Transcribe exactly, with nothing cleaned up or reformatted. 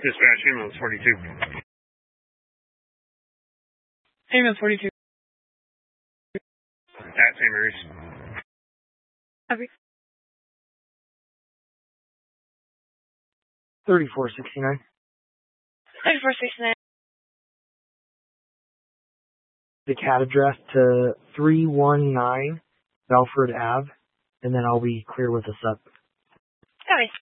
Dispatch, ambulance forty-two. Ambulance forty-two. At Saint Mary's. Copy. thirty-four sixty-nine. thirty-four sixty-nine. The C A D address to three one nine Belford Ave, and then I'll be clear with the sub. Copy.